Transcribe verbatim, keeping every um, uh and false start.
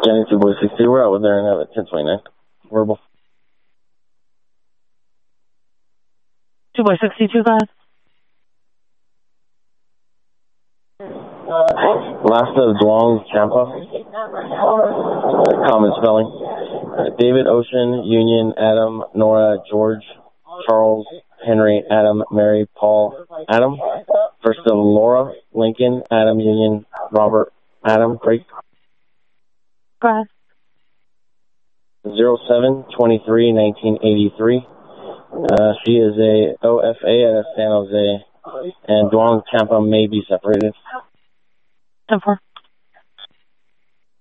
Jenny two boy sixty, we're out with there and have it ten twenty-nine. Verbal. two boy sixty-two, guys. Last of Duong Champa. Uh, common spelling. Uh, David, Ocean, Union, Adam, Nora, George, Charles, Henry, Adam, Mary, Paul, Adam. First of Laura, Lincoln, Adam, Union, Robert, Adam, Craig. Guys. zero seven twenty-three nineteen eighty-three. Uh, she is a O F A at San Jose, and Duong Champa may be separated. ten four.